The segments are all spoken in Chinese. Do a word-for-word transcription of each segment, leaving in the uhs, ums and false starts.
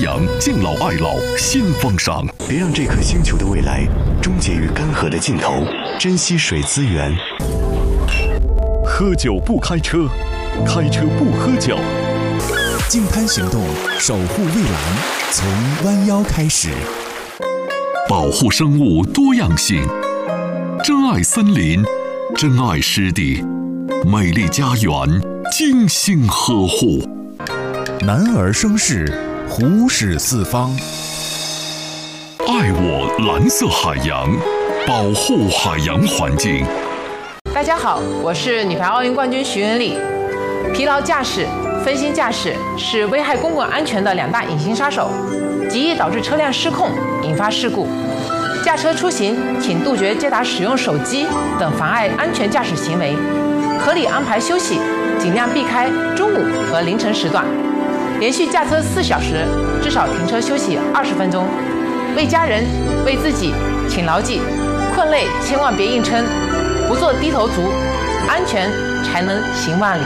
洋，敬老爱老新风尚。 别让这颗星球的未来终结于干涸的尽头，珍惜水资源。 喝酒不开车，开车不喝酒。 净滩行动，守护蔚蓝，从弯腰开始。 保护生物多样性，珍爱森林，珍爱湿地，美丽家园，精心呵护。 男儿生事，虎视四方。 爱我蓝色海洋，保护海洋环境。 大家好，我是女排奥运冠军徐文丽。疲劳驾驶、分心驾驶是危害公共安全的两大隐形杀手，极易导致车辆失控，引发事故。驾车出行，请杜绝接打使用手机等妨碍安全驾驶行为，合理安排休息，尽量避开中午和凌晨时段。连续驾车四小时，至少停车休息二十分钟。为家人、为自己，请牢记：困累千万别硬撑，不做低头族，安全才能行万里。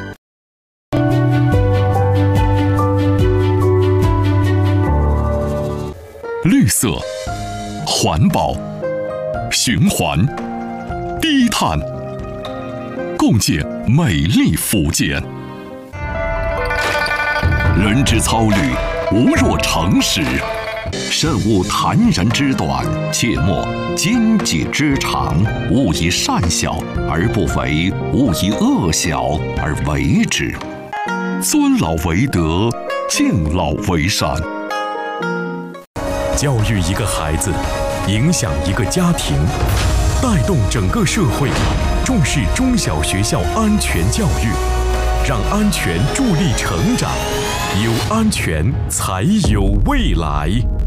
绿色、环保、循环、低碳，共建美丽福建。人之操虑，无若诚实。慎勿坦然之短，切莫奸计之长。勿以善小而不为，勿以恶小而为之。尊老为德，敬老为善。 教育一个孩子，影响一个家庭，带动整个社会，重视中小学校安全教育，让安全助力成长，有安全才有未来。